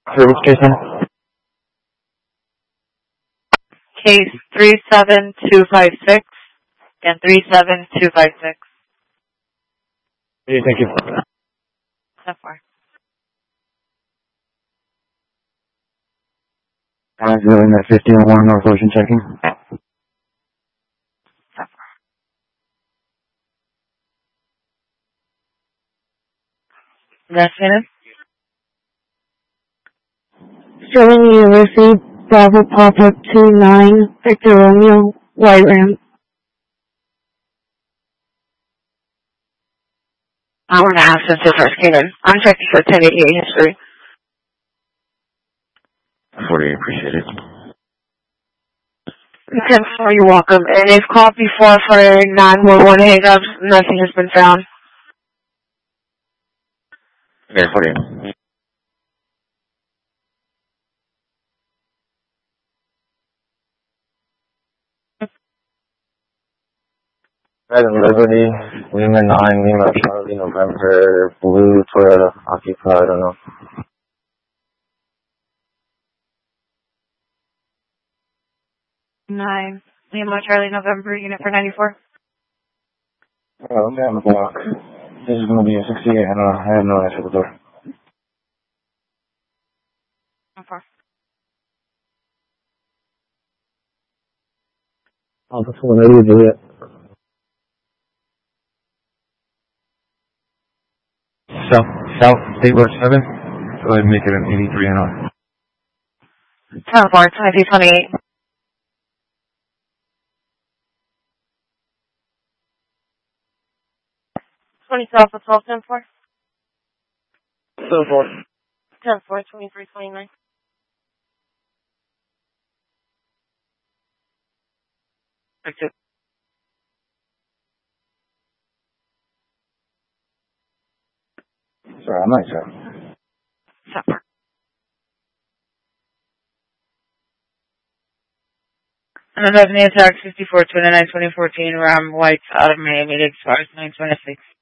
For which case now? Case 37256 and 37256. Okay, thank you. So far. 5001 North Ocean checking. So far. Investigated. Sterling University, Bravo Papa 29, Victor Romeo, White Ram. Hour and a half since the first came in. I'm checking for 1088 history. 48, appreciate it. You're welcome. And if called before for 911 hang-ups, nothing has been found. Okay, 48. Red and Liberty, Lima 9, Lima Charlie, November, Blue, Toyota, Occupy, I don't know. 9. Lima Charlie November, unit for 94. Well, I'm down the block. This is going to be a 68, I have no answer to the door. How far? Oh, that's one I do it. South State Road 7, so I'd make it an 83 NR. 10-4, 2228. South of 12, 10-4. 10-4. 10-4, 2329. That's it. Sorry, I'm not sure. Supper. And then there's an attack 5429 2014 Ram White out of Miami. It expires 926.